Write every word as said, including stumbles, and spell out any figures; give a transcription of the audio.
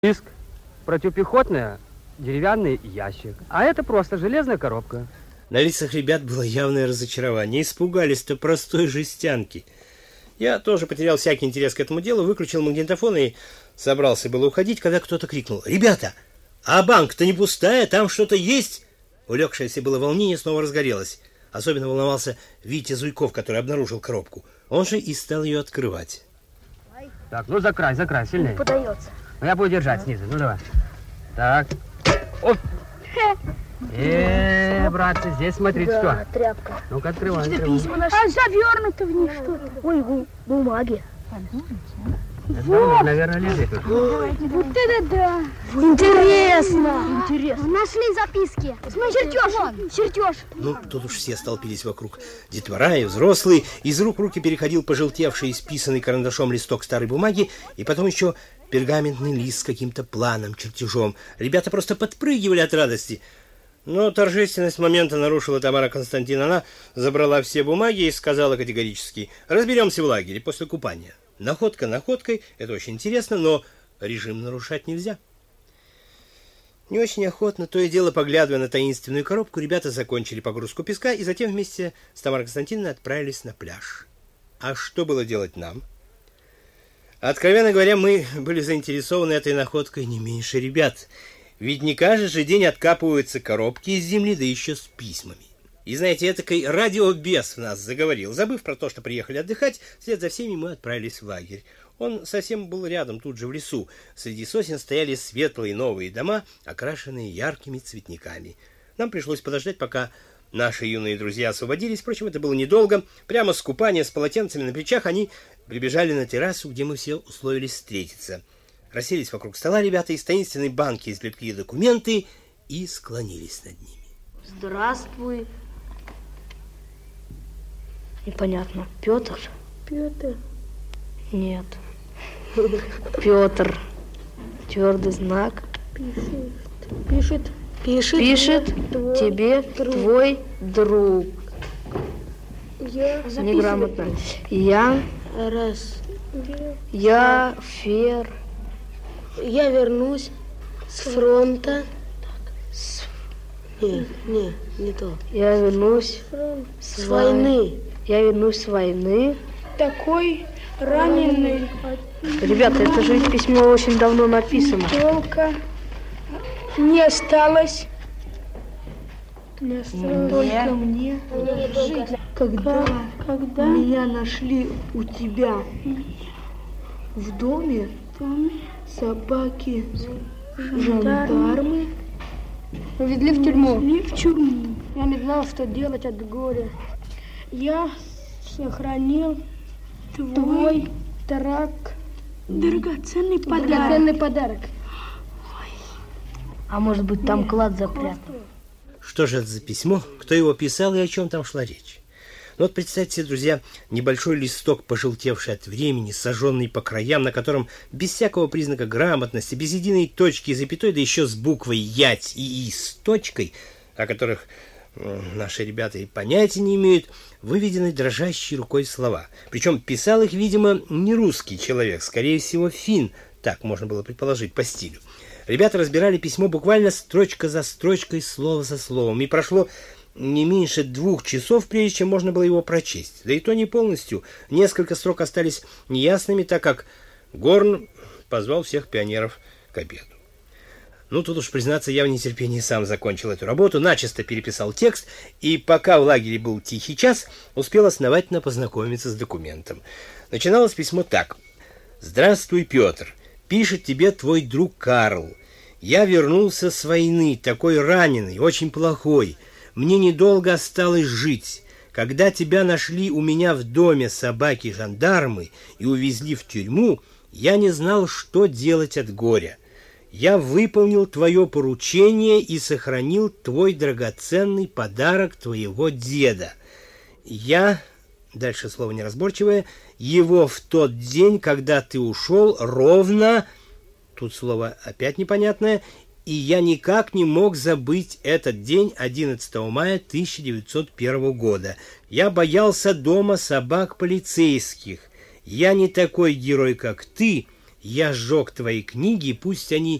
Диск противопехотный деревянный ящик, а это просто железная коробка. На лицах ребят было явное разочарование. Испугались-то простой жестянки. Я тоже потерял всякий интерес к этому делу, выключил магнитофон и собрался было уходить, когда кто-то крикнул: «Ребята, а банк-то не пустая, там что-то есть?» Улегшееся было волнение снова разгорелось. Особенно волновался Витя Зуйков, который обнаружил коробку. Он же и стал ее открывать. Так, ну за край, за край, сильнее. Подается. Ну, я буду держать снизу, ну давай. Так. Оп. Э, братцы, здесь смотрите, да, что. Тряпка. Ну-ка, открывай, Что-то открывай. письма наши. А завернуто в них что-то. Ой, бу бумаги. Это вот. Наверное, лежит уже. Вот это да. Интересно. Интересно. Нашли записки. Чертеж. Чертеж. Ну, тут уж все столпились вокруг. Детвора и взрослые. Из рук в руки переходил пожелтевший, исписанный карандашом листок старой бумаги, и потом еще пергаментный лист с каким-то планом, чертежом. Ребята просто подпрыгивали от радости. Но торжественность момента нарушила Тамара Константиновна. Она забрала все бумаги и сказала категорически: разберемся в лагере после купания. Находка находкой, это очень интересно, но режим нарушать нельзя. Не очень охотно, то и дело поглядывая на таинственную коробку, ребята закончили погрузку песка и затем вместе с Тамарой Константиновной отправились на пляж. А что было делать нам? Откровенно говоря, мы были заинтересованы этой находкой не меньше ребят. Ведь не каждый же день откапываются коробки из земли, да еще с письмами. И знаете, этакой радиобес в нас заговорил. Забыв про то, что приехали отдыхать, вслед за всеми мы отправились в лагерь. Он совсем был рядом, тут же в лесу. Среди сосен стояли светлые новые дома, окрашенные яркими цветниками. Нам пришлось подождать, пока наши юные друзья освободились. Впрочем, это было недолго. Прямо с купания, с полотенцами на плечах, они прибежали на террасу, где мы все условились встретиться. Расселись вокруг стола ребята, из таинственной банки извлекли документы и склонились над ними. Здравствуй. Непонятно. Петр? Петр. Нет. Петр. Твердый знак. Пишет. Пишет. Пишет. Пишет твой тебе друг. Твой друг. Я неграмотно. Я раз. Я фер. Я вернусь с фронта. С... Не, не, не то. Я вернусь с, с войны. Я вернусь с войны. Такой раненый. Ребята, это же ведь письмо очень давно написано. Только не осталось. Не осталось. Только мне жить. Когда, когда меня нашли у тебя в доме, собаки, жандармы увезли в тюрьму. увезли в тюрьму. Я не знал, что делать от горя. Я сохранил твой, твой трак, драгоценный подарок. Драгоценный подарок. А может быть, там Нет, клад запрятан? Что же это за письмо? Кто его писал и о чем там шла речь? Ну вот представьте себе, друзья, небольшой листок, пожелтевший от времени, сожженный по краям, на котором без всякого признака грамотности, без единой точки и запятой, да еще с буквой «ять» и «и» с точкой, о которых э, наши ребята и понятия не имеют, выведены дрожащей рукой слова. Причем писал их, видимо, не русский человек, скорее всего, финн, так можно было предположить по стилю. Ребята разбирали письмо буквально строчка за строчкой, слово за словом, и прошло не меньше двух часов, прежде чем можно было его прочесть. Да и то не полностью. Несколько строк остались неясными, так как Горн позвал всех пионеров к обеду. Ну, тут уж, признаться, я в нетерпении сам закончил эту работу, начисто переписал текст, и пока в лагере был тихий час, успел основательно познакомиться с документом. Начиналось письмо так. «Здравствуй, Петр. Пишет тебе твой друг Карл. Я вернулся с войны, такой раненый, очень плохой. Мне недолго осталось жить. Когда тебя нашли у меня в доме собаки-жандармы и увезли в тюрьму, я не знал, что делать от горя. Я выполнил твое поручение и сохранил твой драгоценный подарок твоего деда. Я, дальше слово неразборчивое, его в тот день, когда ты ушел, ровно, тут слово опять непонятное, и я никак не мог забыть этот день одиннадцатого мая тысяча девятьсот первого года. Я боялся дома собак полицейских. Я не такой герой, как ты, Я сжег твои книги, пусть они